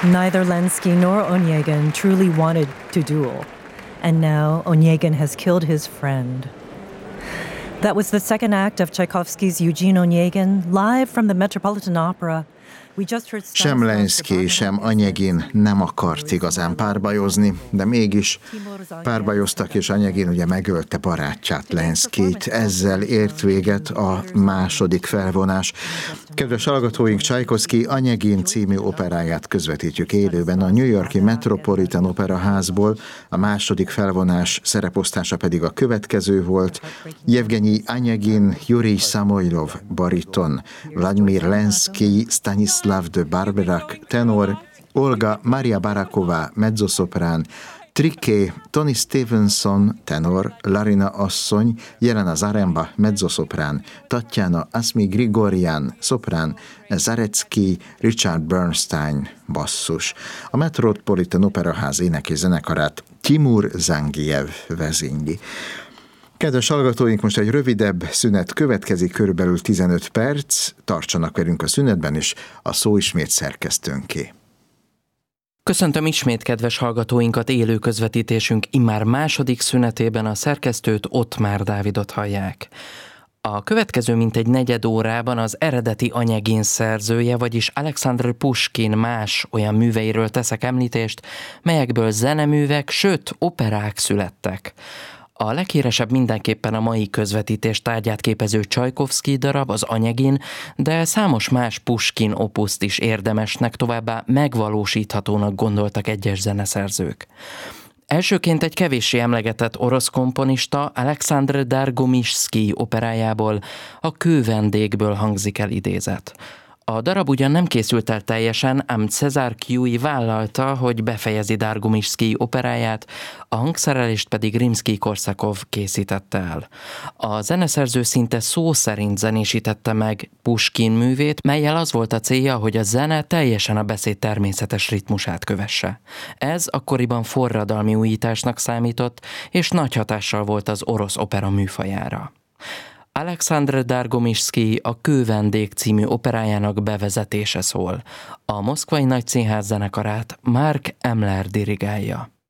Neither Lenski nor Onegin truly wanted to duel, and now Onegin has killed his friend. That was the second act of Tchaikovsky's Eugene Onegin, live from the Metropolitan Opera. Sem Lenski, sem Onegin nem akart igazán párbajozni, de mégis párbajoztak, és Onegin ugye megölte barátját, Lenskit. Ezzel ért véget a második felvonás. Kedves hallgatóink, Tchaikovsky Onegin című operáját közvetítjük élőben a New York-i Metropolitan Opera házból. A második felvonás szereposztása pedig a következő volt. Yevgenyi Onegin, Yuri Samoilov bariton, Vladimir Lenski, Stanislav de Barberak tenor, Olga Maria Barakova mezzoszoprán, Triké, Tony Stevenson tenor, Larina asszony, Jelena Zaremba mezzoszoprán, Tatjana Asmi Grigoryan szoprán, Zarecki, Richard Bernstein basszus. A Metropolitan Operaház éneki zenekarát Timur Zangiev vezényli. Kedves hallgatóink, most egy rövidebb szünet következik, körülbelül 15 perc. Tartsanak velünk a szünetben, és a szó ismét szerkesztőnké. Köszöntöm ismét kedves hallgatóinkat, élő közvetítésünk immár második szünetében a szerkesztőt, Ottmár Dávidot hallják. A következő mintegy negyed órában az eredeti Onegin szerzője, vagyis Alexandr Pushkin más olyan műveiről teszek említést, melyekből zeneművek, sőt operák születtek. A leghíresebb mindenképpen a mai közvetítés tárgyát képező Tchaikovsky darab, az Onegin, de számos más Pushkin opuszt is érdemesnek, továbbá megvalósíthatónak gondoltak egyes zeneszerzők. Elsőként egy kevéssé emlegetett orosz komponista, Alexandr Dargomishsky operájából, a Kővendékből hangzik el idézet. A darab ugyan nem készült el teljesen, ám Cezár Kujai vállalta, hogy befejezi Dargomishsky operáját, a hangszerelést pedig Rimszkij-Korszakov készítette el. A zeneszerző szinte szó szerint zenésítette meg Pushkin művét, mellyel az volt a célja, hogy a zene teljesen a beszéd természetes ritmusát kövesse. Ez akkoriban forradalmi újításnak számított, és nagy hatással volt az orosz opera műfajára. Alexandr Dargomishsky a Kővendék című operájának bevezetése szól. A Moszkvai Nagy Színház zenekarát Mark Emler dirigálja.